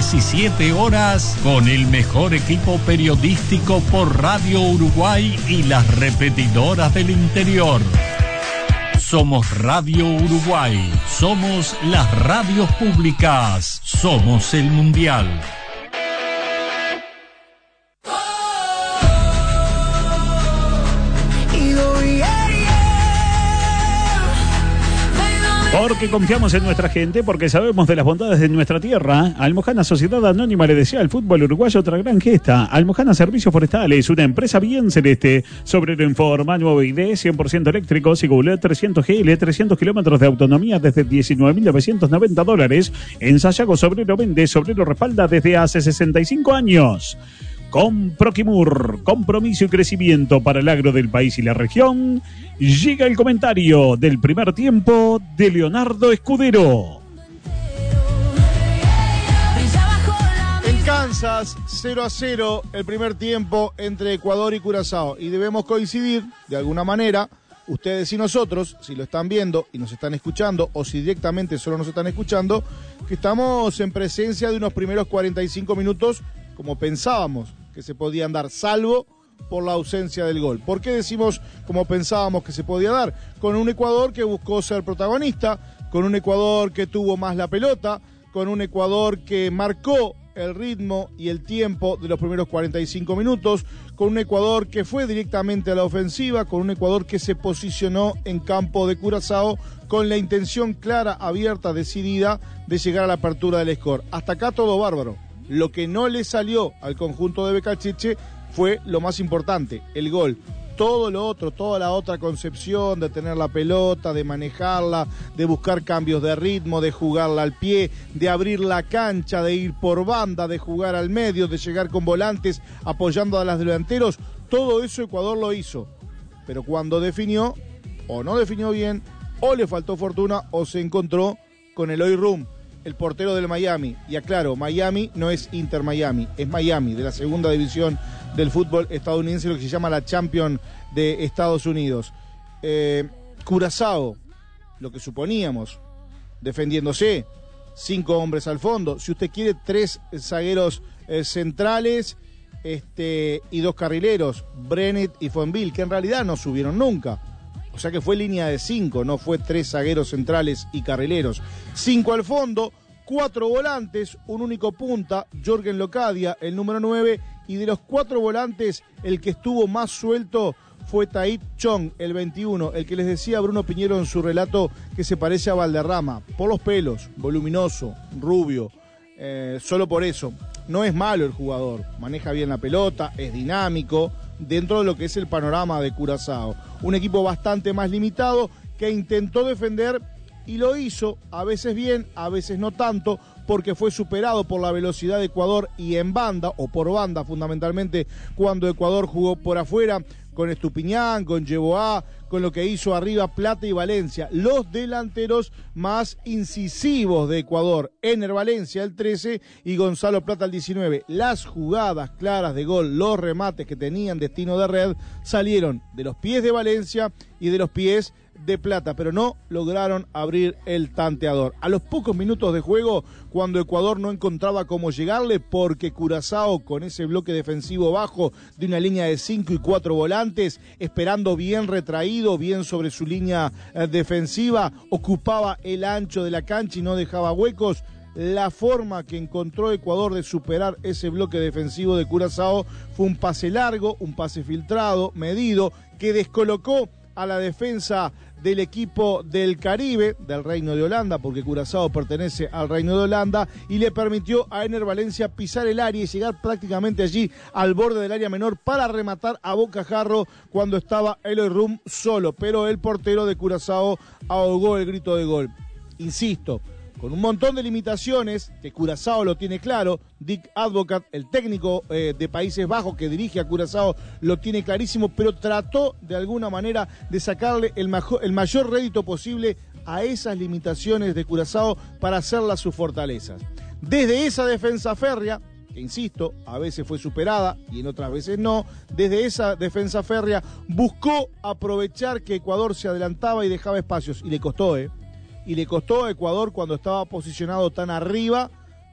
17 horas con el mejor equipo periodístico por Radio Uruguay y las repetidoras del interior. Somos Radio Uruguay, somos las radios públicas, somos el Mundial. Porque confiamos en nuestra gente, porque sabemos de las bondades de nuestra tierra. Almojana Sociedad Anónima le desea al fútbol uruguayo otra gran gesta. Almojana Servicios Forestales, una empresa bien celeste. Sobrero en forma, nuevo ID, 100% eléctrico, Sigoulet 300 GL, 300 kilómetros de autonomía desde $19.990. En Sayago Sobrero vende, Sobrero respalda desde hace 65 años. Con Proquimur, compromiso y crecimiento para el agro del país y la región, llega el comentario del primer tiempo de Leonardo Escudero. En Kansas, 0-0 el primer tiempo entre Ecuador y Curazao. Y debemos coincidir, de alguna manera, ustedes y nosotros, si lo están viendo y nos están escuchando, o si directamente solo nos están escuchando, que estamos en presencia de unos primeros 45 minutos como pensábamos que se podían dar, salvo por la ausencia del gol. ¿Por qué decimos como pensábamos que se podía dar? Con un Ecuador que buscó ser protagonista, con un Ecuador que tuvo más la pelota, con un Ecuador que marcó el ritmo y el tiempo de los primeros 45 minutos, con un Ecuador que fue directamente a la ofensiva, con un Ecuador que se posicionó en campo de Curazao con la intención clara, abierta, decidida de llegar a la apertura del score. Hasta acá todo bárbaro. Lo que no le salió al conjunto de Becachese fue lo más importante, el gol. Todo lo otro, toda la otra concepción de tener la pelota, de manejarla, de buscar cambios de ritmo, de jugarla al pie, de abrir la cancha, de ir por banda, de jugar al medio, de llegar con volantes apoyando a los delanteros, todo eso Ecuador lo hizo. Pero cuando definió, o no definió bien, o le faltó fortuna, o se encontró con el Oi-Rum, el portero del Miami. Y aclaro, Miami no es Inter Miami, es Miami, de la segunda división del fútbol estadounidense, lo que se llama la Champions de Estados Unidos. Curazao, lo que suponíamos, defendiéndose, 5 hombres al fondo, si usted quiere 3 zagueros centrales y 2 carrileros, Brenet y Fonville, que en realidad no subieron nunca. O sea que fue línea de 5, no fue 3 zagueros centrales y carrileros. 5 al fondo, 4 volantes, un único punta, Jorgen Locadia, el número 9, y de los 4 volantes, el que estuvo más suelto fue Tait Chong, el 21, el que les decía Bruno Piñero en su relato que se parece a Valderrama, por los pelos, voluminoso, rubio, solo por eso. No es malo el jugador, maneja bien la pelota, es dinámico, dentro de lo que es el panorama de Curazao. Un equipo bastante más limitado que intentó defender y lo hizo, a veces bien, a veces no tanto, porque fue superado por la velocidad de Ecuador y en banda, o por banda fundamentalmente, cuando Ecuador jugó por afuera, con Estupiñán, con Yeboah, con lo que hizo arriba Plata y Valencia, los delanteros más incisivos de Ecuador, Ener Valencia el 13 y Gonzalo Plata el 19. Las jugadas claras de gol, los remates que tenían destino de red, salieron de los pies de Valencia y de los pies de Plata, pero no lograron abrir el tanteador. A los pocos minutos de juego, cuando Ecuador no encontraba cómo llegarle, porque Curazao, con ese bloque defensivo bajo de una línea de 5 y 4 volantes, esperando bien retraído, bien sobre su línea defensiva, ocupaba el ancho de la cancha y no dejaba huecos. La forma que encontró Ecuador de superar ese bloque defensivo de Curazao fue un pase largo, un pase filtrado, medido, que descolocó a la defensa del equipo del Caribe, del Reino de Holanda, porque Curazao pertenece al Reino de Holanda, y le permitió a Ener Valencia pisar el área y llegar prácticamente allí al borde del área menor para rematar a bocajarro cuando estaba el Oi-Rum solo, pero el portero de Curazao ahogó el grito de gol. Insisto, con un montón de limitaciones, que Curazao lo tiene claro, Dick Advocat, el técnico de Países Bajos que dirige a Curazao, lo tiene clarísimo, pero trató de alguna manera de sacarle el mayor rédito posible a esas limitaciones de Curazao para hacerlas sus fortalezas. Desde esa defensa férrea, que insisto, a veces fue superada y en otras veces no, desde esa defensa férrea buscó aprovechar que Ecuador se adelantaba y dejaba espacios, y le costó, y le costó a Ecuador cuando estaba posicionado tan arriba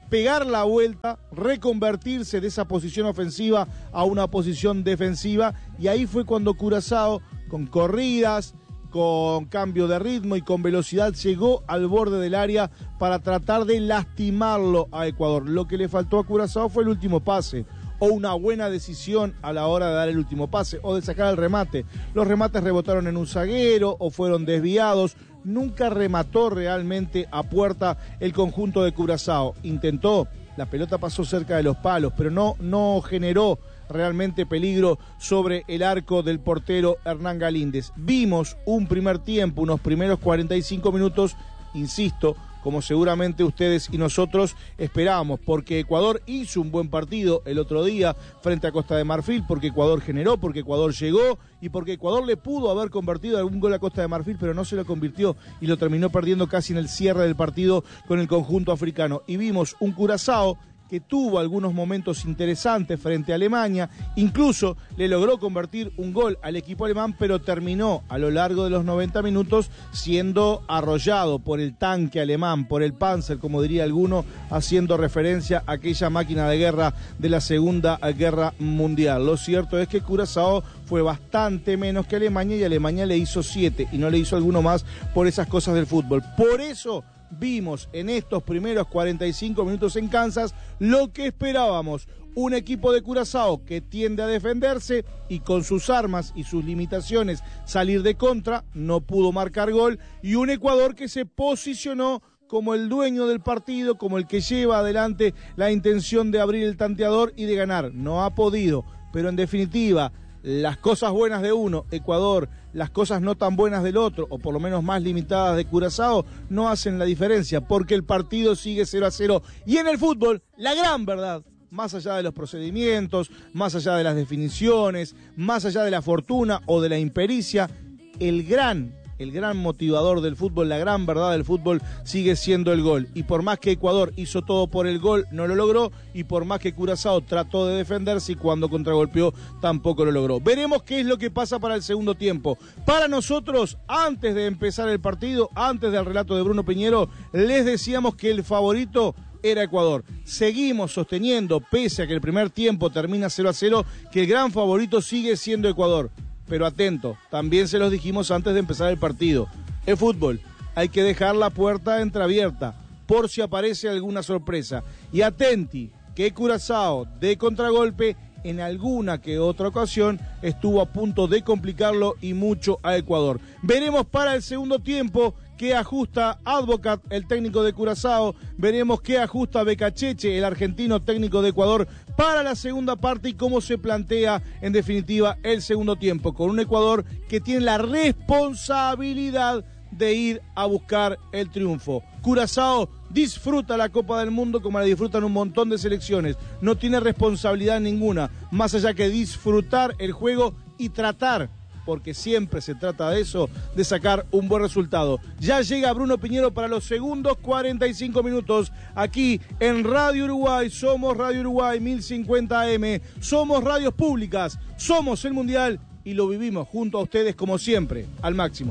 pegar la vuelta, reconvertirse de esa posición ofensiva a una posición defensiva, y ahí fue cuando Curazao, con corridas, con cambio de ritmo y con velocidad, llegó al borde del área para tratar de lastimarlo a Ecuador. Lo que le faltó a Curazao fue el último pase, o una buena decisión a la hora de dar el último pase, o de sacar el remate. Los remates rebotaron en un zaguero o fueron desviados. Nunca remató realmente a puerta el conjunto de Curazao. Intentó, la pelota pasó cerca de los palos, pero no generó realmente peligro sobre el arco del portero Hernán Galíndez. Vimos un primer tiempo, unos primeros 45 minutos, insisto, como seguramente ustedes y nosotros esperábamos, porque Ecuador hizo un buen partido el otro día frente a Costa de Marfil, porque Ecuador generó, porque Ecuador llegó y porque Ecuador le pudo haber convertido algún gol a Costa de Marfil, pero no se lo convirtió y lo terminó perdiendo casi en el cierre del partido con el conjunto africano. Y vimos un Curazao que tuvo algunos momentos interesantes frente a Alemania, incluso le logró convertir un gol al equipo alemán, pero terminó a lo largo de los 90 minutos siendo arrollado por el tanque alemán, por el Panzer, como diría alguno, haciendo referencia a aquella máquina de guerra de la Segunda Guerra Mundial. Lo cierto es que Curazao fue bastante menos que Alemania, y Alemania le hizo 7 y no le hizo alguno más por esas cosas del fútbol. Por eso vimos en estos primeros 45 minutos en Kansas lo que esperábamos: un equipo de Curazao que tiende a defenderse y con sus armas y sus limitaciones salir de contra, no pudo marcar gol, y un Ecuador que se posicionó como el dueño del partido, como el que lleva adelante la intención de abrir el tanteador y de ganar. No ha podido, pero en definitiva, las cosas buenas de uno, Ecuador, las cosas no tan buenas del otro, o por lo menos más limitadas de Curazao, no hacen la diferencia, porque el partido sigue 0-0. Y en el fútbol, la gran verdad, más allá de los procedimientos, más allá de las definiciones, más allá de la fortuna o de la impericia, el gran motivador del fútbol, la gran verdad del fútbol sigue siendo el gol. Y por más que Ecuador hizo todo por el gol, no lo logró, y por más que Curazao trató de defenderse y cuando contragolpeó tampoco lo logró. Veremos qué es lo que pasa para el segundo tiempo. Para nosotros, antes de empezar el partido, antes del relato de Bruno Piñero, les decíamos que el favorito era Ecuador. Seguimos sosteniendo, pese a que el primer tiempo termina 0-0, que el gran favorito sigue siendo Ecuador. Pero atento, también se los dijimos antes de empezar el partido. El fútbol, hay que dejar la puerta entreabierta por si aparece alguna sorpresa. Y atenti, que Curazao de contragolpe en alguna que otra ocasión estuvo a punto de complicarlo y mucho a Ecuador. Veremos para el segundo tiempo qué ajusta Advocat, el técnico de Curazao. Veremos qué ajusta Becacheche, el argentino técnico de Ecuador, para la segunda parte y cómo se plantea en definitiva el segundo tiempo, con un Ecuador que tiene la responsabilidad de ir a buscar el triunfo. Curazao disfruta la Copa del Mundo como la disfrutan un montón de selecciones, no tiene responsabilidad ninguna, más allá que disfrutar el juego y tratar, porque siempre se trata de eso, de sacar un buen resultado. Ya llega Bruno Piñero para los segundos 45 minutos, aquí en Radio Uruguay. Somos Radio Uruguay 1050 AM, somos radios públicas, somos el Mundial y lo vivimos junto a ustedes como siempre, al máximo.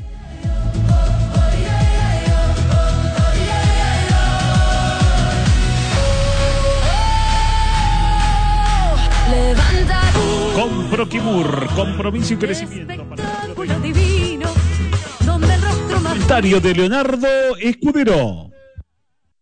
Con Proquimur, compromiso y crecimiento. Divino, donde el rostro más... Comentario de Leonardo Escudero.